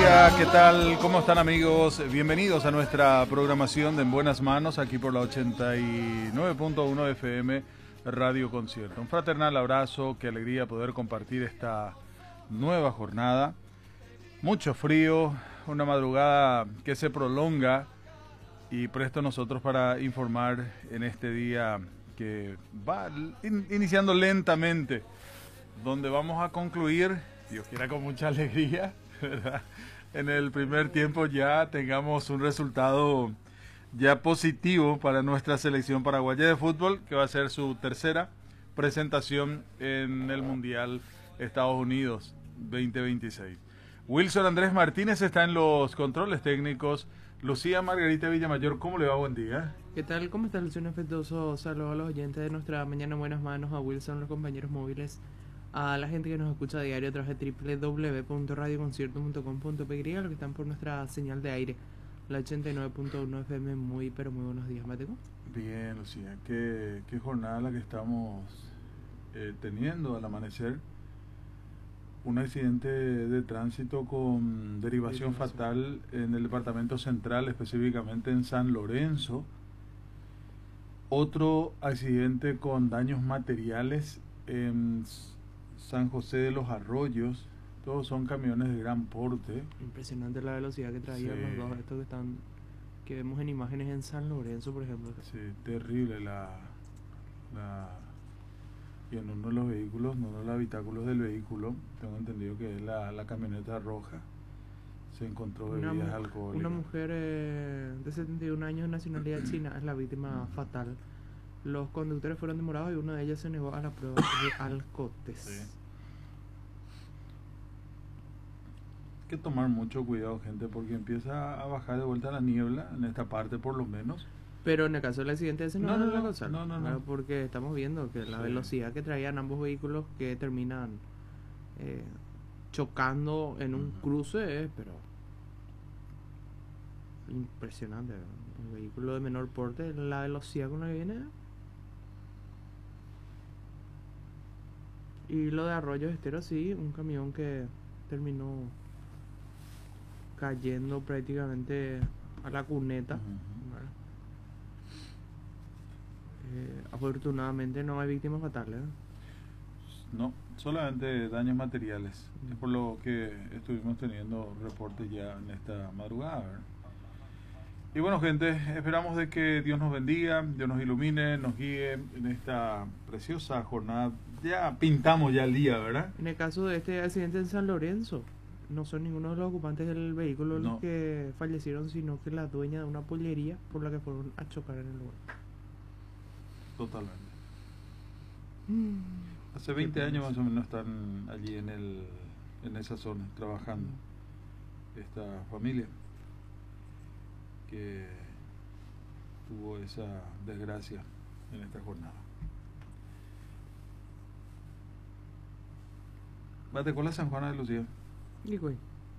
día, ¿qué tal? ¿Cómo están, amigos? Bienvenidos a nuestra programación de En Buenas Manos, aquí por la 89.1 FM Radio Concierto. Un fraternal abrazo, qué alegría poder compartir esta nueva jornada. Mucho frío, una madrugada que se prolonga y presto nosotros para informar en este día que va iniciando lentamente, donde vamos a concluir, Dios quiera con mucha alegría, ¿verdad? En el primer tiempo ya tengamos un resultado ya positivo para nuestra selección paraguaya de fútbol, que va a ser su tercera presentación en el Mundial Estados Unidos 2026. Wilson Andrés Martínez está en los controles técnicos. Lucía Margarita Villamayor, ¿cómo le va? Buen día. ¿Qué tal? ¿Cómo está, Luciano? Afectuoso saludo a los oyentes de nuestra Mañana en Buenas Manos, a Wilson, los compañeros móviles, a la gente que nos escucha a diario a través de www.radioconcierto.com.py, a los que están por nuestra señal de aire, la 89.1 FM. Muy, pero muy buenos días, Mateo. Bien, Lucía, qué jornada la que estamos teniendo al amanecer. Un accidente de tránsito con derivación fatal en el departamento central, específicamente en San Lorenzo. Otro accidente con daños materiales en San José de los Arroyos. Todos son camiones de gran porte. Impresionante la velocidad que traían Sí. los dos, estos que vemos en imágenes en San Lorenzo, por ejemplo. Sí, terrible y en uno de los vehículos, uno de los habitáculos del vehículo, tengo entendido que es la camioneta roja, se encontró bebidas alcohólicas. Una mujer de 71 años de nacionalidad china es la víctima fatal. Los conductores fueron demorados y uno de ellos se negó a la prueba de alcoholes. Sí. Hay que tomar mucho cuidado, gente, porque empieza a bajar de vuelta la niebla, en esta parte por lo menos. Pero en el caso del accidente ese no. No. Porque estamos viendo que la velocidad que traían ambos vehículos que terminan chocando en un cruce es, pero impresionante. Un vehículo de menor porte, la velocidad con la que viene. Y lo de Arroyos Estero, sí, un camión que terminó cayendo prácticamente a la cuneta. Afortunadamente no hay víctimas fatales. No, solamente daños materiales. Es por lo que estuvimos teniendo reportes ya en esta madrugada, ¿verdad? Y bueno, gente, esperamos de que Dios nos bendiga, Dios nos ilumine, nos guíe en esta preciosa jornada. Ya pintamos ya el día, ¿verdad? En el caso de este accidente en San Lorenzo, no son ninguno de los ocupantes del vehículo los que fallecieron, sino que la dueña de una pollería por la que fueron a chocar en el lugar. Totalmente. Hace 20 años más o menos están allí en esa zona trabajando esta familia que tuvo esa desgracia en esta jornada. Bate con la San Juana de Lucía. Y güey.